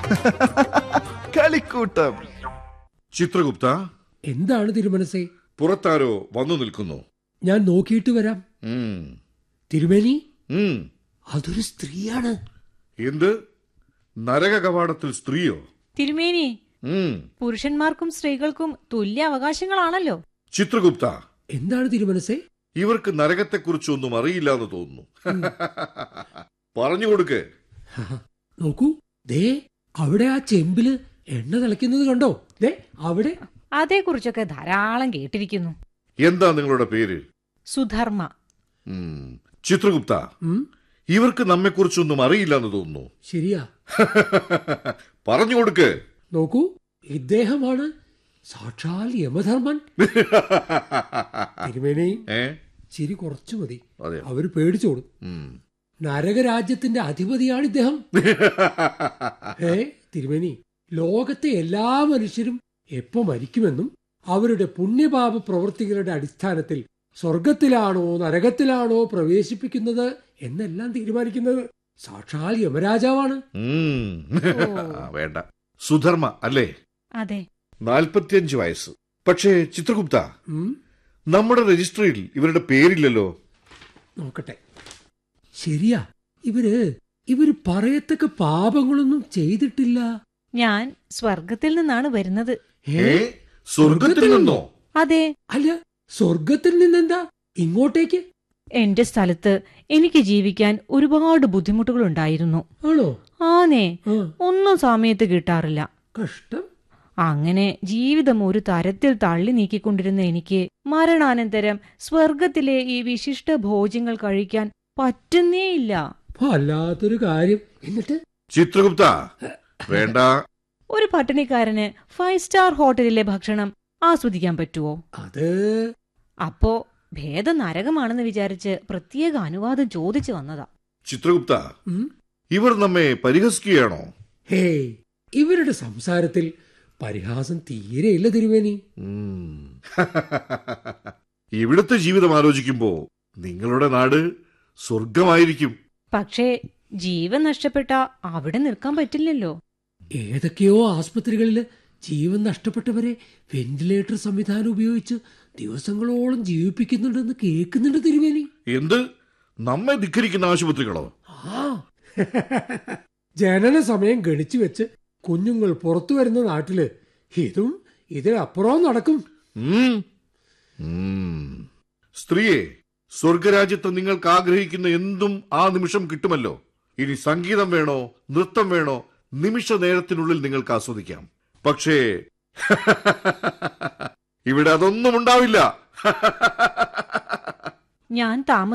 കളിക്കൂട്ടം. ചിത്രഗുപ്ത, എന്താണ് തിരുമനസേ? പുറത്താരോ വന്നു നിൽക്കുന്നു. ഞാൻ നോക്കിയിട്ട് വരാം. തിരുമേനി, ഉം. അതൊരു സ്ത്രീയാണ്. എന്ത്? നരക കവാടത്തിൽ സ്ത്രീയോ? തിരുമേനി, പുരുഷന്മാർക്കും സ്ത്രീകൾക്കും തുല്യ അവകാശങ്ങളാണല്ലോ. ചിത്രഗുപ്ത, എന്താണ് തിരുമനസേ? ഇവർക്ക് നരകത്തെക്കുറിച്ചൊന്നും അറിയില്ല എന്ന് തോന്നുന്നു. പറഞ്ഞു കൊടുക്ക്. നോക്കൂ, ദേ അവിടെ ആ ചെമ്പില് എണ്ണ തിളയ്ക്കുന്നത് കണ്ടോ? ദേ അവിടെ. അതേക്കുറിച്ചൊക്കെ ധാരാളം കേട്ടിരിക്കുന്നു. എന്താ നിങ്ങളുടെ പേര്? സുധർമ്മ. ചിത്രഗുപ്ത, ഇവർക്ക് നമ്മെക്കുറിച്ചൊന്നും അറിയില്ല എന്ന് തോന്നുന്നു. ശരിയാ. പറഞ്ഞു കൊടുക്ക്. നോക്കൂ, ഇദ്ദേഹമാണ് സാക്ഷാൽ യമധർമ്മൻ. തിരുമേനി, ചിരി കുറച്ചു മതി, അവര് പേടിച്ചോടും. നരകരാജ്യത്തിന്റെ അധിപതിയാണ് ഇദ്ദേഹം. തിരുമേനി, ലോകത്തെ എല്ലാ മനുഷ്യരും എപ്പോ മരിക്കുമെന്നും അവരുടെ പുണ്യപാപ പ്രവൃത്തികളുടെ അടിസ്ഥാനത്തിൽ സ്വർഗത്തിലാണോ നരകത്തിലാണോ പ്രവേശിപ്പിക്കുന്നത് എന്നെല്ലാം തീരുമാനിക്കുന്നത് സാക്ഷാൽ യമരാജാവാണ്. വേണ്ട, സുധർമ്മ അല്ലേ? അതെ. 45 വയസ്സ്. പക്ഷേ ചിത്രഗുപ്ത, നമ്മുടെ രജിസ്ട്രിയിൽ ഇവരുടെ പേരില്ലല്ലോ. നോക്കട്ടെ. ശരിയാ, ഇവര് പറയത്തക്ക പാപങ്ങളൊന്നും ചെയ്തിട്ടില്ല. ഞാൻ സ്വർഗത്തിൽ നിന്നാണ് വരുന്നത്. സ്വർഗത്തിൽ നിന്നോ? അതെ. അല്ല, സ്വർഗത്തിൽ നിന്നെന്താ ഇങ്ങോട്ടേക്ക്? എന്റെ സ്ഥലത്ത് എനിക്ക് ജീവിക്കാൻ ഒരുപാട് ബുദ്ധിമുട്ടുകൾ ഉണ്ടായിരുന്നു. ആണോ? ആനേ, ഒന്നും സമയത്ത് കിട്ടാറില്ല. കഷ്ടം. അങ്ങനെ ജീവിതം ഒരു തരത്തിൽ തള്ളി നീക്കിക്കൊണ്ടിരുന്ന എനിക്ക് മരണാനന്തരം സ്വർഗത്തിലെ ഈ വിശിഷ്ട ഭോജ്യങ്ങൾ കഴിക്കാൻ പറ്റുന്നേയില്ല. വല്ലാത്തൊരു കാര്യം. എന്നിട്ട്? ചിത്രഗുപ്ത, വേണ്ട. ഒരു പട്ടിണിക്കാരന് 5 സ്റ്റാർ ഹോട്ടലിലെ ഭക്ഷണം ആസ്വദിക്കാൻ പറ്റുമോ? അപ്പോ ഭേദ നരകമാണെന്ന് വിചാരിച്ച് പ്രത്യേക അനുവാദം ചോദിച്ചു വന്നതാ. ചിത്രഗുപ്ത, ഇവർ നമ്മെ പരിഹസിക്കുകയാണോ? ഹേയ്, ഇവരുടെ സംസാരത്തിൽ പരിഹാസം തീരെയില്ല തിരുവേനി. ഇവിടുത്തെ ജീവിതം ആലോചിക്കുമ്പോ നിങ്ങളുടെ നാട് സ്വർഗമായിരിക്കും. പക്ഷേ ജീവൻ നഷ്ടപ്പെട്ട അവിടെ നിൽക്കാൻ പറ്റില്ലല്ലോ. ഏതൊക്കെയോ ആസ്പത്രികളില് ജീവൻ നഷ്ടപ്പെട്ടവരെ വെന്റിലേറ്റർ സംവിധാനം ഉപയോഗിച്ച് ദിവസങ്ങളോളം ജീവിപ്പിക്കുന്നുണ്ടെന്ന് കേൾക്കുന്നുണ്ട് തിരുവേനി. എന്ത്? നമ്മെ ധിക്കരിക്കുന്ന ആശുപത്രികളോ? ജനന സമയം ഗണിച്ചു വെച്ച് കുഞ്ഞുങ്ങൾ പുറത്തു വരുന്ന നാട്ടില് ഇതും ഇതിനപ്പുറവും നടക്കും. സ്ത്രീയെ, സ്വർഗരാജ്യത്ത് നിങ്ങൾക്ക് ആഗ്രഹിക്കുന്ന എന്തും ആ നിമിഷം കിട്ടുമല്ലോ. ഇനി സംഗീതം വേണോ നൃത്തം വേണോ നിമിഷ നേരത്തിനുള്ളിൽ നിങ്ങൾക്ക് ആസ്വദിക്കാം. പക്ഷേ ഇവിടെ അതൊന്നും ഉണ്ടാവില്ല. ഞാൻ